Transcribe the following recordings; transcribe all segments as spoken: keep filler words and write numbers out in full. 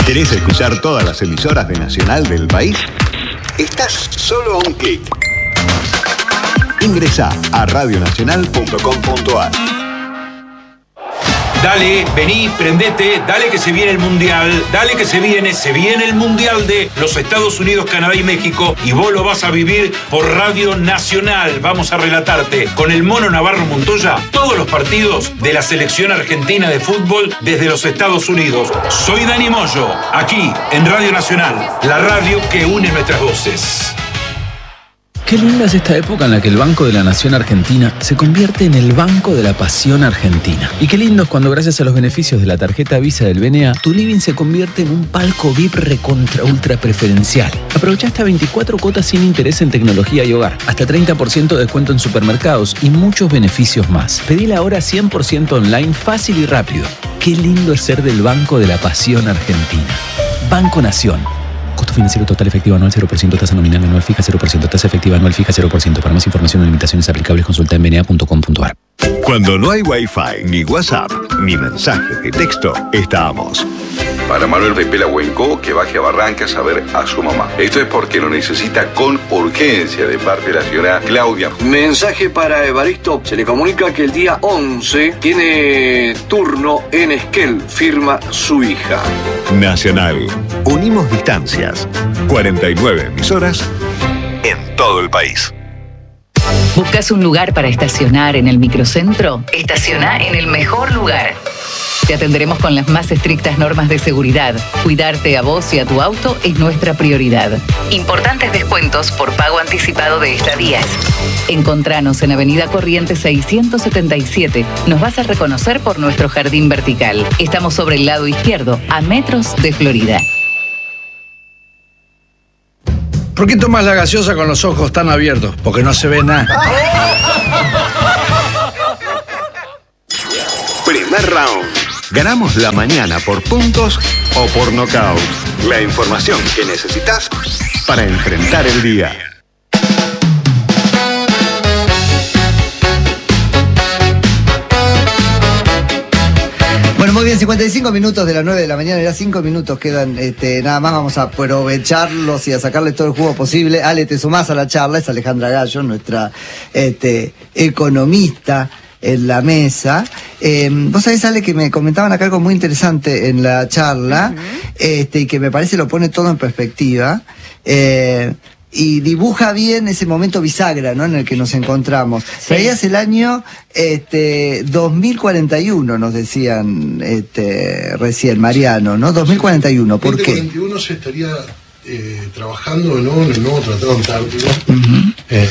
¿Querés escuchar todas las emisoras de Nacional del país? Estás solo a un clic. Ingresá a radio nacional punto com punto a r. Dale, vení, prendete, dale que se viene el Mundial, dale que se viene, se viene el Mundial de los Estados Unidos, Canadá y México, y vos lo vas a vivir por Radio Nacional. Vamos a relatarte con el Mono Navarro Montoya todos los partidos de la selección argentina de fútbol desde los Estados Unidos. Soy Dani Moyo, aquí en Radio Nacional, la radio que une nuestras voces. Qué linda es esta época en la que el Banco de la Nación Argentina se convierte en el Banco de la Pasión Argentina. Y qué lindo es cuando, gracias a los beneficios de la tarjeta Visa del B N A, tu living se convierte en un palco V I P recontra ultra preferencial. Aprovecha hasta veinticuatro cuotas sin interés en tecnología y hogar, hasta treinta por ciento de descuento en supermercados y muchos beneficios más. Pedila ahora cien por ciento online, fácil y rápido. Qué lindo es ser del Banco de la Pasión Argentina. Banco Nación. Costo financiero total efectivo anual cero por ciento, tasa nominal anual fija cero por ciento, tasa efectiva anual fija cero por ciento. Para más información o limitaciones aplicables, consulta en b n a punto com punto a r. Cuando no hay Wi-Fi, ni WhatsApp, ni mensajes de texto, estamos. Para Manuel de Pelahuenco, que baje a Barrancas a ver a su mamá. Esto es porque lo necesita con urgencia de parte de la señora Claudia. Mensaje para Evaristo. Se le comunica que el día once tiene turno en Esquel. Firma su hija. Nacional. Unimos distancias. cuarenta y nueve emisoras en todo el país. ¿Buscas un lugar para estacionar en el microcentro? Estaciona en el mejor lugar. Te atenderemos con las más estrictas normas de seguridad. Cuidarte a vos y a tu auto es nuestra prioridad. Importantes descuentos por pago anticipado de estadías. Encontranos en Avenida Corrientes seiscientos setenta y siete. Nos vas a reconocer por nuestro jardín vertical. Estamos sobre el lado izquierdo, a metros de Florida. ¿Por qué tomas la gaseosa con los ojos tan abiertos? Porque no se ve nada. Primer round. Ganamos la mañana por puntos o por nocaut. La información que necesitas para enfrentar el día. Bueno, muy bien, cincuenta y cinco minutos de las nueve de la mañana, ya cinco minutos quedan, este, nada más vamos a aprovecharlos y a sacarle todo el jugo posible. Ale, te sumás a la charla, es Alejandra Gallo, nuestra este, economista en la mesa. Eh, vos sabés, Ale, que me comentaban acá algo muy interesante en la charla, uh-huh. este, y que me parece lo pone todo en perspectiva. Eh, Y dibuja bien ese momento bisagra, ¿no?, en el que nos encontramos. Sí. Traías el año este, dos mil cuarenta y uno, nos decían este, recién, Mariano, ¿no? dos mil cuarenta y uno, ¿por qué? dos mil cuarenta y uno se estaría eh, trabajando ¿no?, en el nuevo Tratado Antártico. Uh-huh. eh,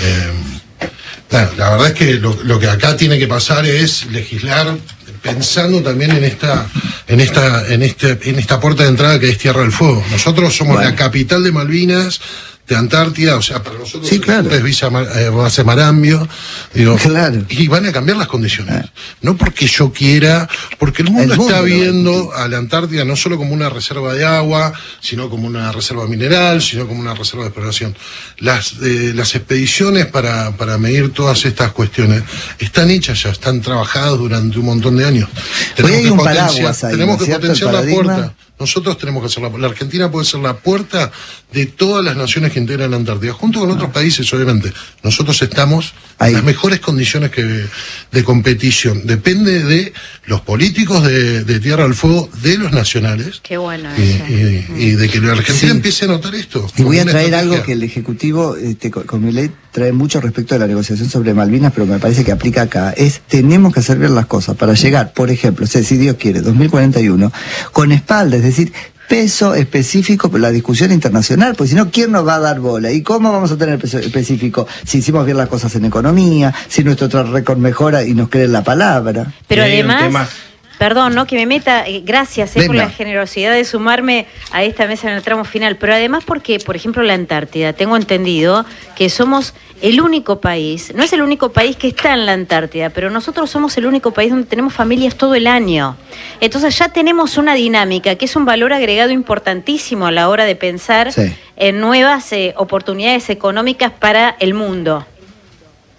bueno, la verdad es que lo, lo que acá tiene que pasar es legislar pensando también en esta en esta en este en esta puerta de entrada que es Tierra del Fuego. Nosotros somos bueno. la capital de Malvinas, de Antártida, o sea, para nosotros sí, claro. es Villa eh, Base Marambio, digo, claro. y van a cambiar las condiciones. Ah. No porque yo quiera, porque el mundo, el mundo está viendo a la Antártida no solo como una reserva de agua, sino como una reserva mineral, sino como una reserva de exploración. Las eh, las expediciones para, para medir todas estas cuestiones están hechas ya, están trabajadas durante un montón de años. Tenemos que, un potenciar, ahí, tenemos ¿no? que potenciar la puerta. Nosotros tenemos que hacer la, la Argentina puede ser la puerta de todas las naciones que integran la Antártida, junto con otros países, obviamente. Nosotros estamos ahí en las mejores condiciones que de competición. Depende de los políticos de, de Tierra del Fuego, de los nacionales. Qué bueno y, eso. Y, y de que la Argentina sí. empiece a notar esto. Y voy a traer algo que el Ejecutivo, este, con mi ley, trae mucho respecto de la negociación sobre Malvinas, pero me parece que aplica acá. Es, tenemos que hacer bien las cosas para llegar, por ejemplo, o sea, si Dios quiere, dos mil cuarenta y uno, con espalda, es decir, peso específico por la discusión internacional, porque si no, ¿quién nos va a dar bola? ¿Y cómo vamos a tener peso específico si hicimos bien las cosas en economía, si nuestro track record mejora y nos creen la palabra? Pero además, perdón, ¿no?, que me meta, eh, gracias eh, por la generosidad de sumarme a esta mesa en el tramo final, pero además porque, por ejemplo, la Antártida, tengo entendido que somos el único país, no es el único país que está en la Antártida, pero nosotros somos el único país donde tenemos familias todo el año. Entonces ya tenemos una dinámica que es un valor agregado importantísimo a la hora de pensar sí. en nuevas eh, oportunidades económicas para el mundo.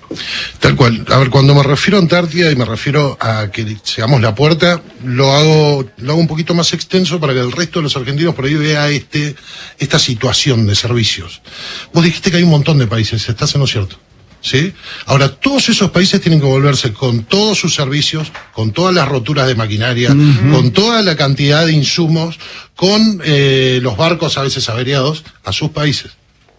Tal cual. A ver, cuando me refiero a Antártida y me refiero a que seamos la puerta, lo hago, lo hago un poquito más extenso para que el resto de los argentinos por ahí vea este, esta situación de servicios. Vos dijiste que hay un montón de países, ¿estás en lo cierto? ¿Sí? Ahora, todos esos países tienen que volverse con todos sus servicios, con todas las roturas de maquinaria, uh-huh. con toda la cantidad de insumos, con eh, los barcos a veces averiados, a sus países.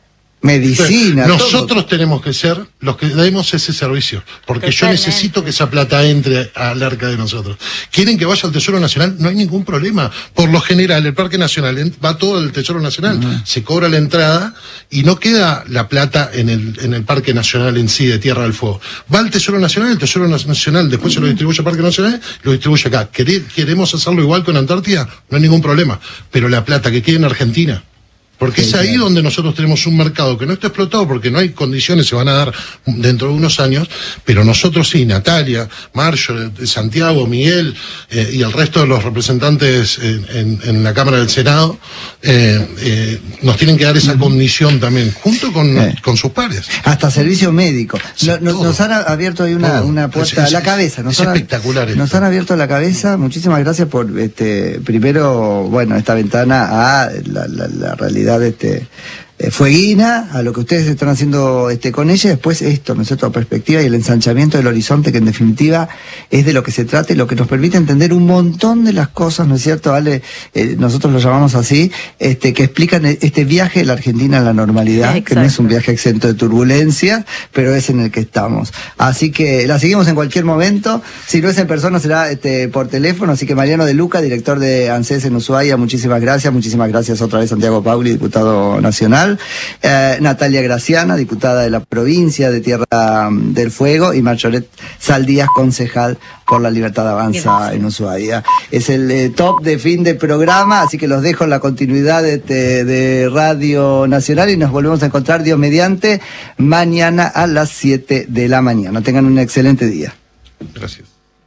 Medicina. Nosotros todo. tenemos que ser los que demos ese servicio, porque Totalmente. Yo necesito que esa plata entre al arca de nosotros. ¿Quieren que vaya al Tesoro Nacional? No hay ningún problema. Por lo general, el Parque Nacional va todo al Tesoro Nacional, uh-huh. se cobra la entrada y no queda la plata en el, en el Parque Nacional en sí, de Tierra del Fuego. Va al Tesoro Nacional, el Tesoro Nacional después uh-huh. se lo distribuye al Parque Nacional, lo distribuye acá. ¿Queremos hacerlo igual con Antártida? No hay ningún problema. Pero la plata que quede en Argentina, porque sí, es ahí claro. donde nosotros tenemos un mercado que no está explotado porque no hay condiciones, se van a dar dentro de unos años, pero nosotros sí, Natalia, Marjo, Santiago, Miguel eh, y el resto de los representantes en, en, en la Cámara del Senado eh, eh, nos tienen que dar esa uh-huh. condición también, junto con, eh. con sus pares. Hasta servicio médico. Sí, no, nos, nos han abierto ahí una, una puerta a la cabeza. Nos es han, espectacular. Nos esto. han abierto la cabeza. Muchísimas gracias por, este, primero, bueno, esta ventana a la, la, la realidad de este eh, fueguina, a lo que ustedes están haciendo este con ella, después esto, ¿no es cierto?, perspectiva y el ensanchamiento del horizonte, que en definitiva es de lo que se trata y lo que nos permite entender un montón de las cosas, ¿no es cierto?, Ale, eh, nosotros lo llamamos así, este, que explican este viaje de la Argentina a la normalidad, Exacto. que no es un viaje exento de turbulencias, pero es en el que estamos. Así que la seguimos en cualquier momento, si no es en persona será este, por teléfono, así que Mariano de Luca, director de ANSES en Ushuaia, muchísimas gracias, muchísimas gracias otra vez Santiago Pauli, diputado nacional. Eh, Natalia Graciana, diputada de la provincia de Tierra del Fuego, y Marjoret Saldías, concejal por la Libertad Avanza en Ushuaia. Es el eh, top de fin de programa, así que los dejo en la continuidad de, de, de Radio Nacional y nos volvemos a encontrar, Dios mediante, mañana a las siete de la mañana. Tengan un excelente día. Gracias.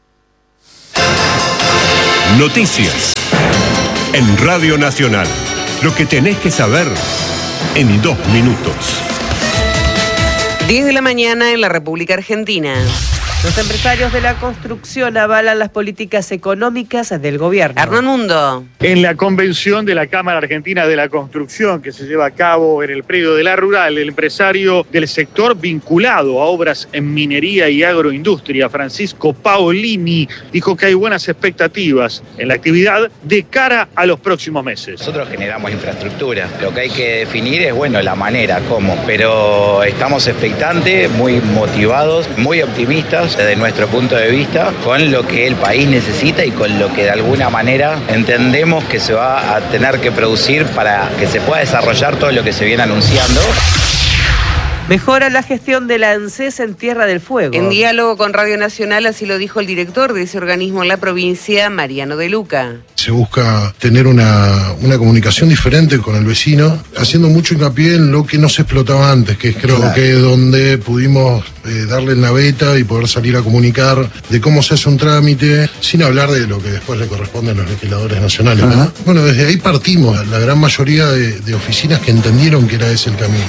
Noticias en Radio Nacional. Lo que tenés que saber en dos minutos. diez de la mañana en la República Argentina. Los empresarios de la construcción avalan las políticas económicas del gobierno. Hernán Mundo. En la convención de la Cámara Argentina de la Construcción que se lleva a cabo en el predio de la Rural, el empresario del sector vinculado a obras en minería y agroindustria, Francisco Paolini, dijo que hay buenas expectativas en la actividad de cara a los próximos meses. Nosotros generamos infraestructura. Lo que hay que definir es, bueno, la manera, cómo. Pero estamos expectantes, muy motivados, muy optimistas desde nuestro punto de vista, con lo que el país necesita y con lo que de alguna manera entendemos que se va a tener que producir para que se pueda desarrollar todo lo que se viene anunciando. Mejora la gestión de la ANSES en Tierra del Fuego. En diálogo con Radio Nacional, así lo dijo el director de ese organismo en la provincia, Mariano de Luca. Se busca tener una, una comunicación diferente con el vecino, haciendo mucho hincapié en lo que no se explotaba antes, que es creo claro. que es donde pudimos eh, darle en la beta y poder salir a comunicar de cómo se hace un trámite, sin hablar de lo que después le corresponde a los legisladores nacionales, ¿no? Bueno, desde ahí partimos, la gran mayoría de, de oficinas que entendieron que era ese el camino.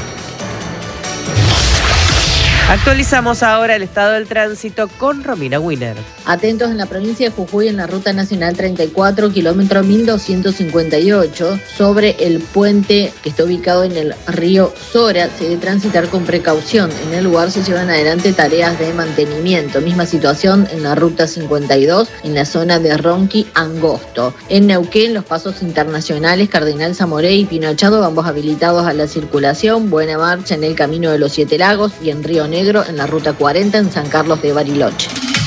Actualizamos ahora el estado del tránsito con Romina Wiener. Atentos en la provincia de Jujuy, en la ruta nacional treinta y cuatro, kilómetro mil doscientos cincuenta y ocho, sobre el puente que está ubicado en el río Sora, se debe transitar con precaución. En el lugar se llevan adelante tareas de mantenimiento. Misma situación en la ruta cincuenta y dos, en la zona de Ronqui Angosto. En Neuquén, los pasos internacionales Cardenal Zamoré y Pinochado, ambos habilitados a la circulación. Buena marcha en el Camino de los Siete Lagos y en Río Negro, en la ruta cuarenta, en San Carlos de Bariloche.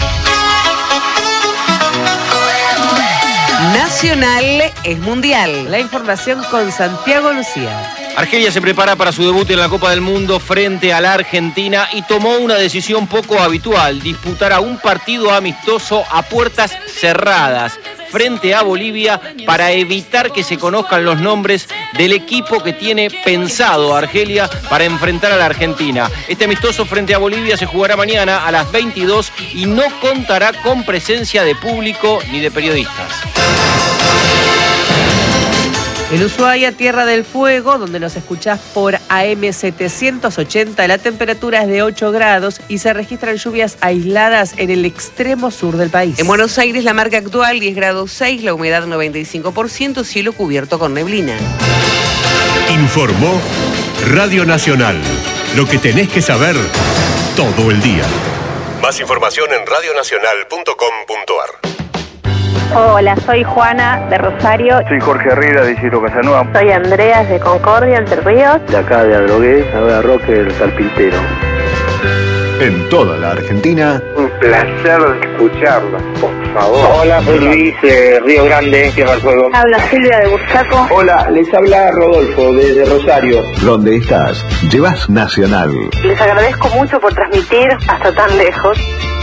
Nacional es mundial. La información con Santiago Lucía. Argelia se prepara para su debut en la Copa del Mundo frente a la Argentina y tomó una decisión poco habitual: disputará un partido amistoso a puertas cerradas frente a Bolivia para evitar que se conozcan los nombres del equipo que tiene pensado Argelia para enfrentar a la Argentina. Este amistoso frente a Bolivia se jugará mañana a las veintidós y no contará con presencia de público ni de periodistas. En Ushuaia, Tierra del Fuego, donde nos escuchás por A M setecientos ochenta, la temperatura es de ocho grados y se registran lluvias aisladas en el extremo sur del país. En Buenos Aires, la marca actual diez grados seis, la humedad noventa y cinco por ciento, cielo cubierto con neblina. Informó Radio Nacional. Lo que tenés que saber todo el día. Más información en radio nacional punto com punto a r. Hola, soy Juana de Rosario. Soy Jorge Herrera de Isidro Casanova. Soy Andreas de Concordia, Entre Ríos. De acá de Adrogué, Navega Roque, del Carpintero. En toda la Argentina. Un placer escucharla, por favor. Hola, soy Luis de Río Grande, Tierra del Fuego. Habla Silvia de Bursaco. Hola, les habla Rodolfo desde Rosario. Donde estás, llevas Nacional. Les agradezco mucho por transmitir hasta tan lejos.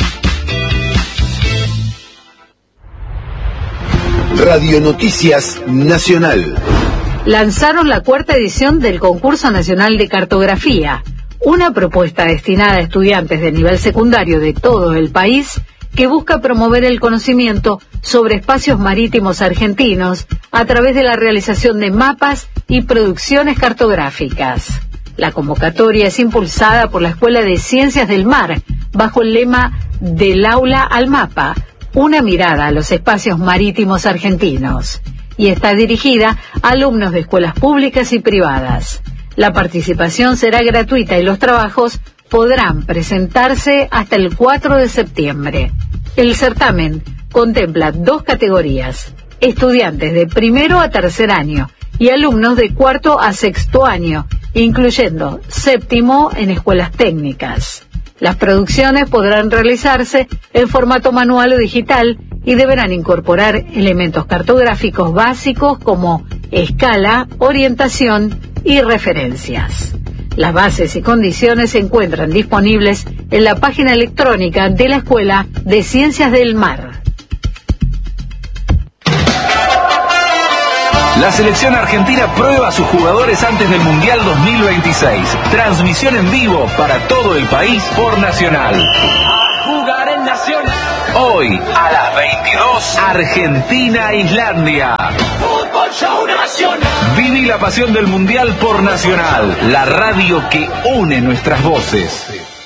Radio Noticias Nacional. Lanzaron la cuarta edición del Concurso Nacional de Cartografía, una propuesta destinada a estudiantes de nivel secundario de todo el país que busca promover el conocimiento sobre espacios marítimos argentinos a través de la realización de mapas y producciones cartográficas. La convocatoria es impulsada por la Escuela de Ciencias del Mar, bajo el lema Del aula al mapa, una mirada a los espacios marítimos argentinos, y está dirigida a alumnos de escuelas públicas y privadas. La participación será gratuita y los trabajos podrán presentarse hasta el cuatro de septiembre. El certamen contempla dos categorías: estudiantes de primero a tercer año y alumnos de cuarto a sexto año, incluyendo séptimo en escuelas técnicas. Las producciones podrán realizarse en formato manual o digital y deberán incorporar elementos cartográficos básicos como escala, orientación y referencias. Las bases y condiciones se encuentran disponibles en la página electrónica de la Escuela de Ciencias del Mar. La selección argentina prueba a sus jugadores antes del Mundial dos mil veintiséis. Transmisión en vivo para todo el país por Nacional. A jugar en Nacional. Hoy, a las veintidós, Argentina-Islandia. Fútbol Show Nacional. Viví la pasión del Mundial por Nacional, la radio que une nuestras voces.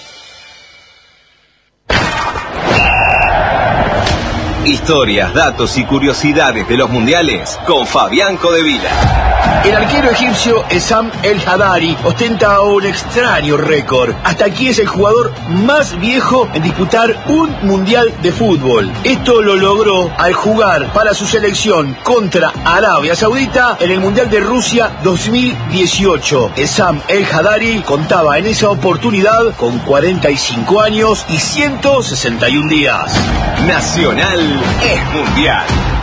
Historias, datos y curiosidades de los mundiales con Fabián Codevila. El arquero egipcio Essam El Hadari ostenta un extraño récord. Hasta aquí es el jugador más viejo en disputar un mundial de fútbol. Esto lo logró al jugar para su selección contra Arabia Saudita en el Mundial de Rusia dos mil dieciocho. Essam El Hadari contaba en esa oportunidad con cuarenta y cinco años y ciento sesenta y un días. Nacional es mundial.